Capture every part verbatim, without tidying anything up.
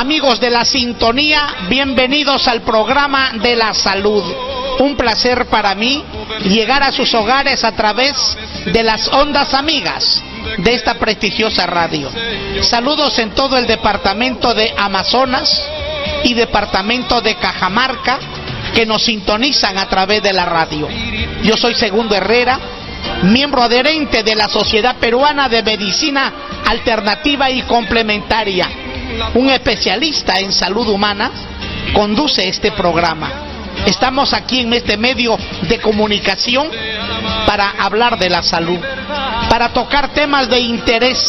amigos de la sintonía, bienvenidos al programa de la salud. Un placer para mí llegar a sus hogares a través de las ondas amigas de esta prestigiosa radio. Saludos en todo el departamento de Amazonas y departamento de Cajamarca que nos sintonizan a través de la radio. Yo soy Segundo Herrera, miembro adherente de la Sociedad Peruana de Medicina Alternativa y Complementaria. Un especialista en salud humana conduce este programa. Estamos aquí en este medio de comunicación para hablar de la salud, para tocar temas de interés.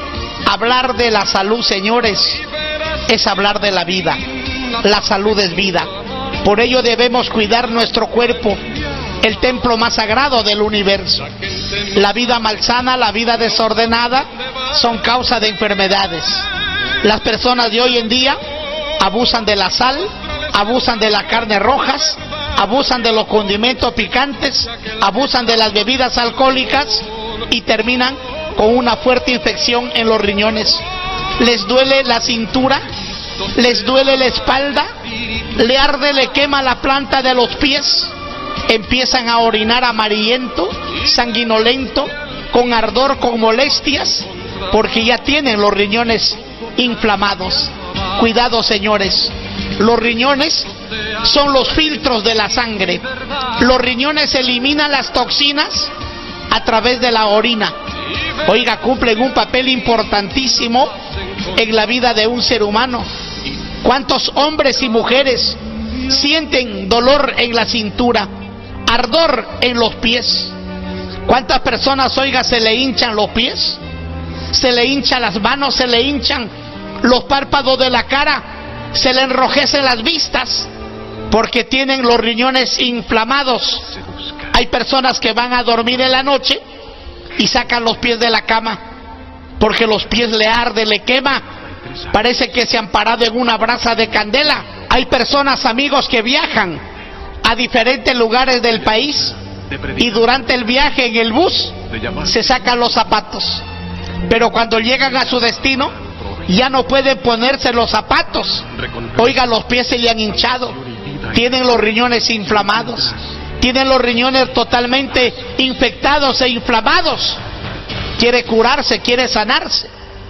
Hablar de la salud, señores, es hablar de la vida. La salud es vida. Por ello debemos cuidar nuestro cuerpo, el templo más sagrado del universo. La vida malsana, la vida desordenada son causa de enfermedades. Las personas de hoy en día abusan de la sal, abusan de las carnes rojas, abusan de los condimentos picantes, abusan de las bebidas alcohólicas y terminan con una fuerte infección en los riñones. Les duele la cintura, les duele la espalda, le arde, le quema la planta de los pies, empiezan a orinar amarillento, sanguinolento, con ardor, con molestias, porque ya tienen los riñones inflamados. Cuidado, señores, los riñones son los filtros de la sangre. Los riñones eliminan las toxinas a través de la orina. Oiga, cumplen un papel importantísimo en la vida de un ser humano. ¿Cuántos hombres y mujeres sienten dolor en la cintura, ardor en los pies? ¿Cuántas personas, oiga, se le hinchan los pies? Se le hinchan las manos, se le hinchan los párpados de la cara, se le enrojecen las vistas porque tienen los riñones inflamados. Hay personas que van a dormir en la noche y sacan los pies de la cama porque los pies le arde, le quema, parece que se han parado en una brasa de candela. Hay personas, amigos, que viajan a diferentes lugares del país y durante el viaje en el bus se sacan los zapatos, pero cuando llegan a su destino ya no pueden ponerse los zapatos. Oiga, los pies se le han hinchado, tienen los riñones inflamados, tienen los riñones totalmente infectados e inflamados. Quiere curarse, quiere sanarse.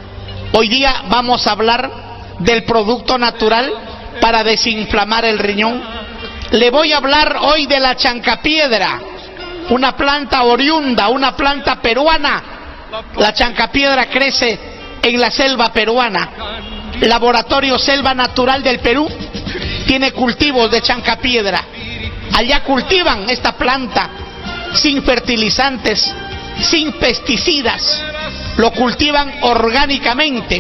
Hoy día vamos a hablar del producto natural para desinflamar el riñón. Le voy a hablar hoy de la chancapiedra, una planta oriunda, una planta peruana. La chancapiedra crece en la selva peruana. Laboratorio Selva Natural del Perú tiene cultivos de chancapiedra. Allá cultivan esta planta sin fertilizantes, sin pesticidas. Lo cultivan orgánicamente.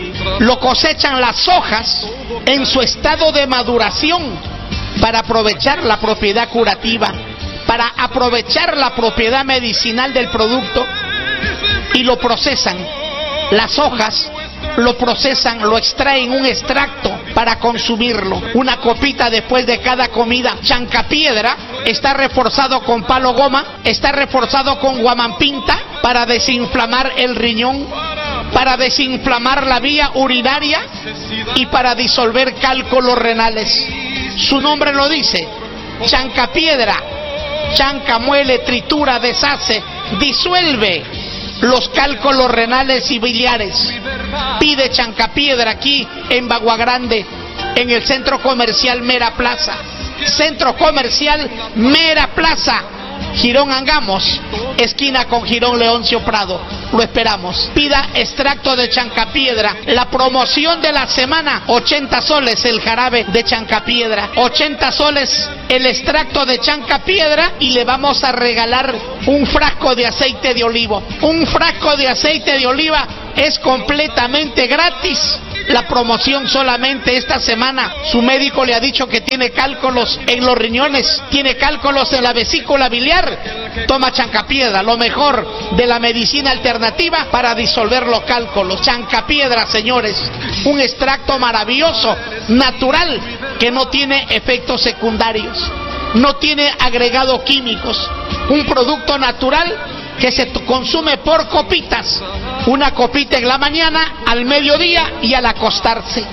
Lo cosechan las hojas en su estado de maduración para aprovechar la propiedad curativa, para aprovechar la propiedad medicinal del producto, y lo procesan. Las hojas lo procesan, lo extraen un extracto para consumirlo. Una copita después de cada comida. Chancapiedra está reforzado con palo goma, está reforzado con guamampinta para desinflamar el riñón, para desinflamar la vía urinaria y para disolver cálculos renales. Su nombre lo dice, chancapiedra. Chanca muele, tritura, deshace, disuelve los cálculos renales y biliares. Pide chancapiedra aquí en Bagua Grande, en el centro comercial Mera Plaza. Centro comercial Mera Plaza, Girón Angamos, esquina con Girón Leoncio Prado. Lo esperamos. Pida extracto de chancapiedra. La promoción de la semana, ochenta soles el jarabe de chancapiedra, ochenta soles el extracto de chancapiedra, y le vamos a regalar un frasco de aceite de olivo. Un frasco de aceite de oliva es completamente gratis. La promoción solamente esta semana. Su médico le ha dicho que tiene cálculos en los riñones, tiene cálculos en la vesícula biliar. Toma chancapiedra, lo mejor de la medicina alternativa para disolver los cálculos. Chancapiedra, señores, un extracto maravilloso, natural, que no tiene efectos secundarios, no tiene agregados químicos. Un producto natural que se consume por copitas. Una copita en la mañana, al mediodía y al acostarse.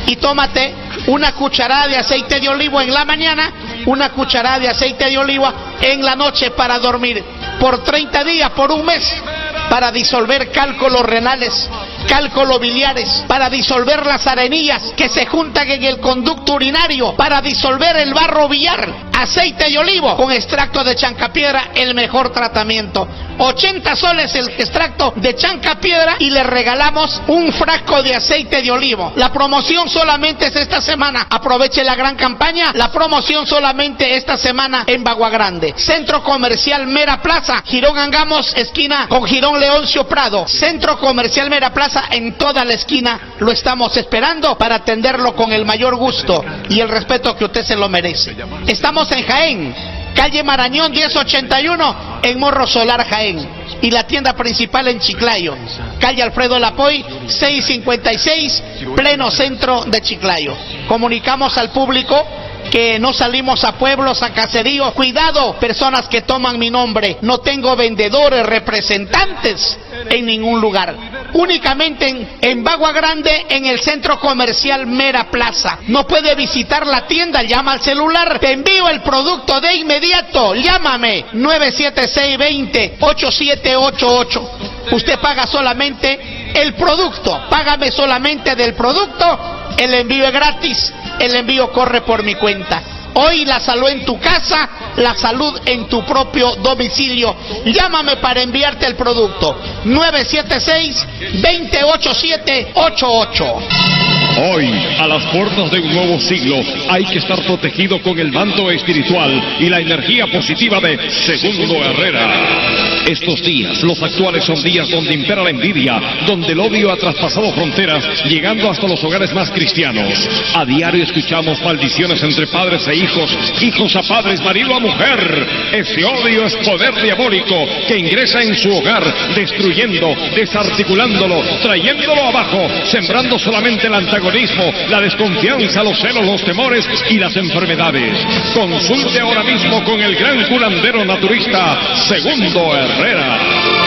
y tómate una cucharada de aceite de olivo en la mañana, una cucharada de aceite de oliva en la noche para dormir, por treinta días, por un mes, para disolver cálculos renales, cálculos biliares, para disolver las arenillas que se juntan en el conducto urinario, para disolver el barro biliar. Aceite de olivo con extracto de chancapiedra, el mejor tratamiento. ochenta soles el extracto de chancapiedra y le regalamos un frasco de aceite de olivo. La promoción solamente es esta semana. Aproveche la gran campaña. La promoción solamente esta semana en Bagua Grande. Centro Comercial Mera Plaza, Girón Angamos, esquina con Girón Leoncio Prado. Centro Comercial Mera Plaza, en toda la esquina lo estamos esperando para atenderlo con el mayor gusto y el respeto que usted se lo merece. Estamos en Jaén, calle Marañón diez ochenta y uno, en Morro Solar, Jaén, y la tienda principal en Chiclayo, calle Alfredo Lapoy seiscientos cincuenta y seis, pleno centro de Chiclayo. Comunicamos al público que no salimos a pueblos, a caseríos. Cuidado, personas que toman mi nombre, no tengo vendedores, representantes en ningún lugar, únicamente en, en Bagua Grande, en el centro comercial Mera Plaza. No puede visitar la tienda, llama al celular, te envío el producto de inmediato, llámame nueve siete seis, veinte, ocho siete ocho ocho. Usted paga solamente el producto, págame solamente del producto, el envío es gratis, el envío corre por mi cuenta. Hoy la salud en tu casa, la salud en tu propio domicilio. Llámame para enviarte el producto. nueve siete seis, veinte, ochenta y siete ochenta y ocho. Hoy, a las puertas de un nuevo siglo, hay que estar protegido con el manto espiritual y la energía positiva de Segundo Herrera. Estos días, los actuales, son días donde impera la envidia, donde el odio ha traspasado fronteras, llegando hasta los hogares más cristianos. A diario escuchamos maldiciones entre padres e hijos, hijos a padres, marido a mujer. Ese odio es poder diabólico que ingresa en su hogar, destruyendo, desarticulándolo, trayéndolo abajo, sembrando solamente el antagonismo, la desconfianza, los celos, los temores y las enfermedades. Consulte ahora mismo con el gran curandero naturista Segundo Herrera.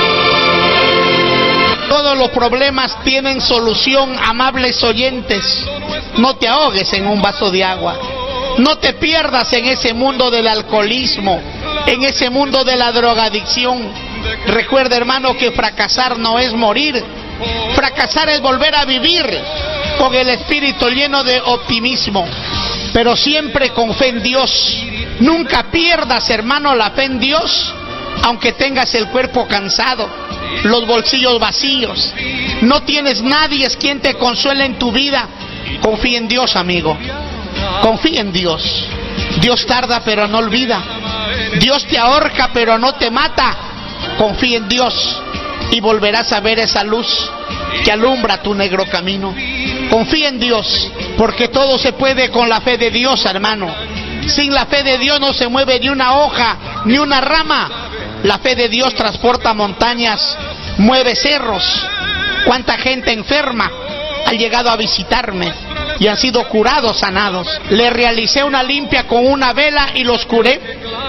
Todos los problemas tienen solución, amables oyentes. No te ahogues en un vaso de agua. No te pierdas en ese mundo del alcoholismo, en ese mundo de la drogadicción. Recuerda, hermano, que fracasar no es morir. Fracasar es volver a vivir con el espíritu lleno de optimismo, pero siempre con fe en Dios. Nunca pierdas, hermano, la fe en Dios, aunque tengas el cuerpo cansado, los bolsillos vacíos, no tienes nadie quien te consuele en tu vida. Confía en Dios, amigo. Confía en Dios. Dios tarda pero no olvida. Dios te ahorca pero no te mata. Confía en Dios y volverás a ver esa luz que alumbra tu negro camino. Confía en Dios, porque todo se puede con la fe de Dios, hermano. Sin la fe de Dios no se mueve ni una hoja, ni una rama. La fe de Dios transporta montañas, mueve cerros. ¿Cuánta gente enferma ha llegado a visitarme y han sido curados, sanados? Le realicé una limpia con una vela y los curé.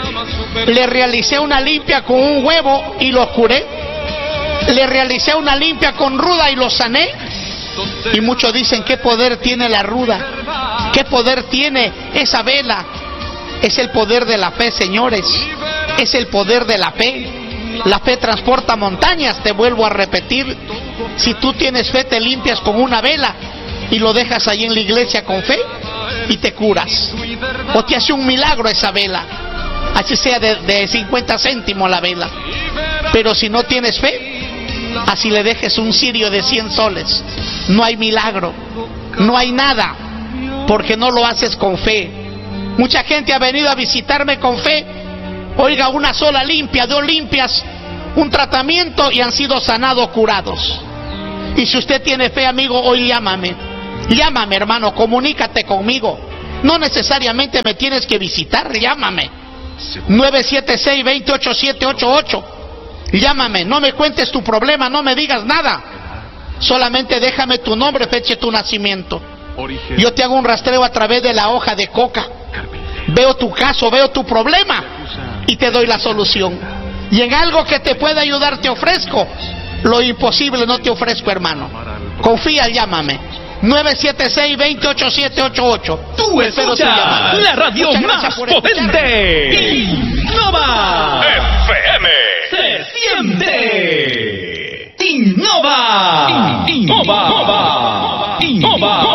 Le realicé una limpia con un huevo y los curé. Le realicé una limpia con ruda y los sané. Y muchos dicen, ¿qué poder tiene la ruda? ¿Qué poder tiene esa vela? Es el poder de la fe, señores. Es el poder de la fe. La fe transporta montañas, te vuelvo a repetir. Si tú tienes fe, te limpias con una vela y lo dejas ahí en la iglesia con fe y te curas. O te hace un milagro esa vela, así sea de, de cincuenta céntimos la vela. Pero si no tienes fe, así le dejes un cirio de cien soles, no hay milagro, no hay nada, porque no lo haces con fe. Mucha gente ha venido a visitarme con fe. Oiga, una sola limpia, dos limpias, un tratamiento y han sido sanados, curados. Y si usted tiene fe, amigo, hoy llámame. Llámame, hermano, comunícate conmigo. No necesariamente me tienes que visitar, llámame. nueve siete seis, veinte, ochenta y siete ochenta y ocho. Llámame, no me cuentes tu problema, no me digas nada. Solamente déjame tu nombre, fecha de tu nacimiento. Yo te hago un rastreo a través de la hoja de coca. Veo tu caso, veo tu problema y te doy la solución. Y en algo que te pueda ayudar te ofrezco. Lo imposible no te ofrezco, hermano. Confía, llámame. nueve siete seis, dos ocho siete ocho ocho. Tú escuchas la radio más potente. Innova F M. se siente. Innova. Innova. Innova.